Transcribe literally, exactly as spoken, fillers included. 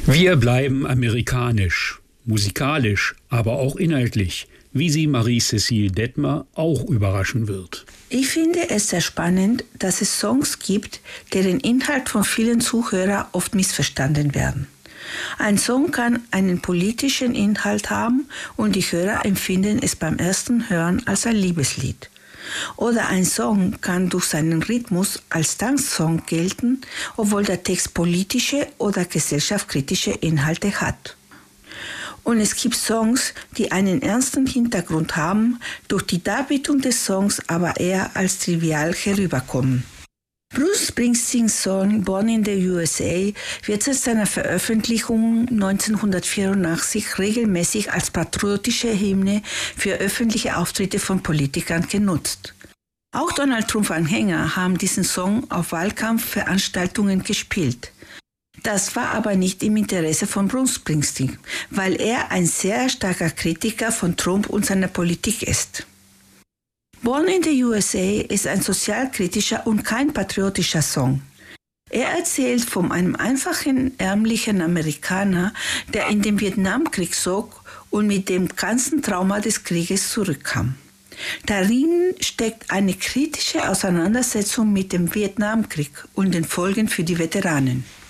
Wir bleiben amerikanisch, musikalisch, aber auch inhaltlich, wie sie Marie-Cécile Detmer auch überraschen wird. Ich finde es sehr spannend, dass es Songs gibt, deren Inhalt von vielen Zuhörern oft missverstanden werden. Ein Song kann einen politischen Inhalt haben und die Hörer empfinden es beim ersten Hören als ein Liebeslied. Oder ein Song kann durch seinen Rhythmus als Tanzsong gelten, obwohl der Text politische oder gesellschaftskritische Inhalte hat. Und es gibt Songs, die einen ernsten Hintergrund haben, durch die Darbietung des Songs aber eher als trivial herüberkommen. Bruce Springsteens Song Born in the U S A wird seit seiner Veröffentlichung neunzehnhundertvierundachtzig regelmäßig als patriotische Hymne für öffentliche Auftritte von Politikern genutzt. Auch Donald Trump-Anhänger haben diesen Song auf Wahlkampfveranstaltungen gespielt. Das war aber nicht im Interesse von Bruce Springsteen, weil er ein sehr starker Kritiker von Trump und seiner Politik ist. Born in the U S A ist ein sozialkritischer und kein patriotischer Song. Er erzählt von einem einfachen, ärmlichen Amerikaner, der in den Vietnamkrieg zog und mit dem ganzen Trauma des Krieges zurückkam. Darin steckt eine kritische Auseinandersetzung mit dem Vietnamkrieg und den Folgen für die Veteranen.